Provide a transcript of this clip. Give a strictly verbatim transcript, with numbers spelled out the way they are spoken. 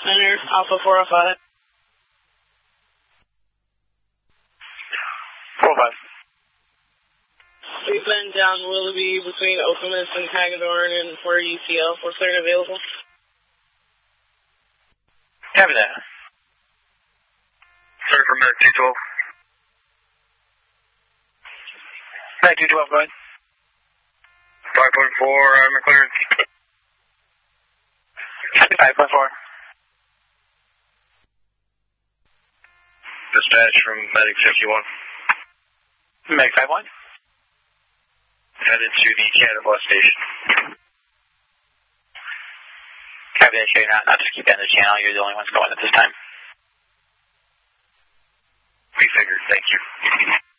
Center, Alpha four oh five. four oh five. We've been down Willoughby between Okemos and Hagedorn and for U C L. We're clear and available. Copy that. Clear for Medic two twelve. Medic two twelve, go ahead. five point four, I'm clearance. Copy five point four. Dispatch from Medic fifty-one. Medic five one. Headed to the Canada bus station. Copy that, you're not, not just keep that in the channel, you're the only ones going at this time. We figured, thank you.